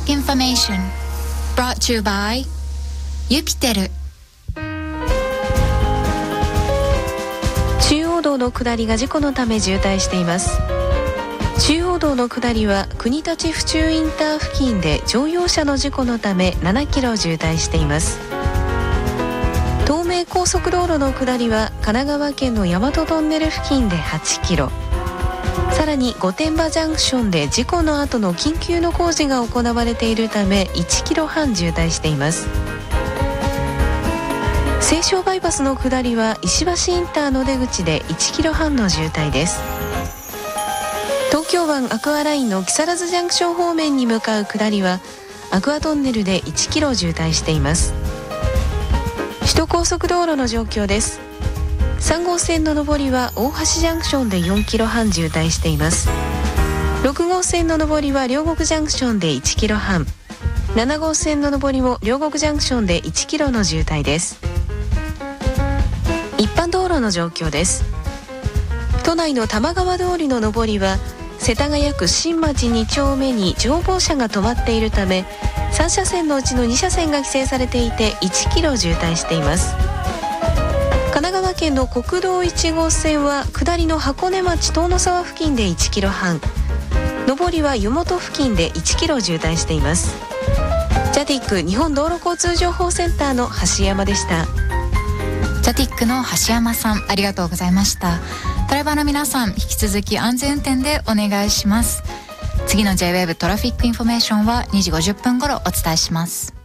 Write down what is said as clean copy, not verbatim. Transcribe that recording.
Traffic Information brought to you by ユピテル。 中央道の下りが事故のため渋滞しています。中央道の下りは国立府中インター付近で乗用車の事故のため7キロ渋滞しています。東名高速道路の下りは神奈川県の大和トンネル付近で8キロ、さらに御殿場ジャンクションで事故の後の緊急の工事が行われているため1キロ半渋滞しています。西湘バイパスの下りは石橋インターの出口で1キロ半の渋滞です。東京湾アクアラインの木更津ジャンクション方面に向かう下りはアクアトンネルで1キロ渋滞しています。首都高速道路の状況です。3号線の上りは大橋ジャンクションで4キロ半渋滞しています。6号線の上りは両国ジャンクションで1キロ半、7号線の上りも両国ジャンクションで1キロの渋滞です。一般道路の状況です。都内の玉川通りの上りは世田谷区新町2丁目に乗用車が止まっているため3車線のうちの2車線が規制されていて1キロ渋滞しています。神奈川県の国道1号線は下りの箱根町遠野沢付近で1キロ半、上りは湯本付近で1キロ渋滞しています。ジャティック日本道路交通情報センターの橋山でした。 ジャティックの橋山さん、ありがとうございました。ドライバーの皆さん、引き続き安全運転でお願いします。次の J-WAVE トラフィックインフォメーションは2時50分頃お伝えします。